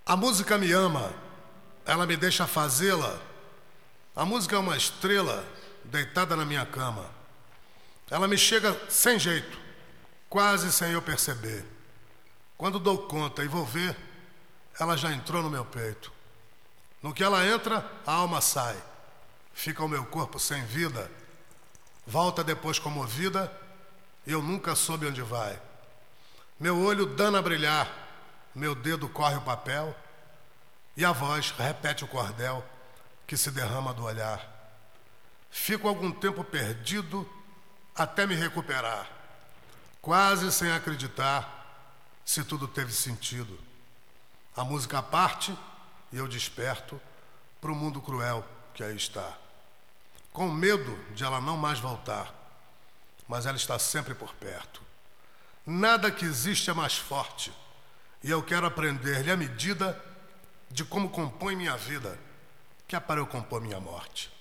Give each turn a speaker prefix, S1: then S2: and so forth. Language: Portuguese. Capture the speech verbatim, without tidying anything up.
S1: A música me ama, ela me deixa fazê-la. A música é uma estrela deitada na minha cama. Ela me chega sem jeito, quase sem eu perceber. Quando dou conta e vou ver, ela já entrou no meu peito. No que ela entra, a alma sai. Fica o meu corpo sem vida. Volta depois comovida e eu nunca soube onde vai. Meu olho dana a brilhar. Meu dedo corre o papel e a voz repete o cordel que se derrama do olhar. Fico algum tempo perdido até me recuperar, quase sem acreditar se tudo teve sentido. A música parte e eu desperto para o mundo cruel que aí está, com medo de ela não mais voltar, mas ela está sempre por perto. Nada que existe é mais forte. E eu quero aprender-lhe a medida de como compõe minha vida, que é para eu compor minha morte.